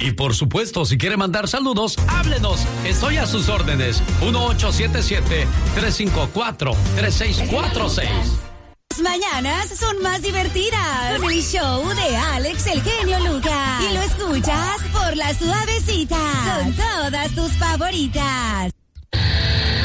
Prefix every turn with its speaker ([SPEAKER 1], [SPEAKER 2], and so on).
[SPEAKER 1] Y por supuesto, si quiere mandar saludos, háblenos. Estoy a sus órdenes. 1877-354-3646.
[SPEAKER 2] Las mañanas son más divertidas con el show de Alex el Genio Lucas. Y lo escuchas por La Suavecita con todas tus favoritas.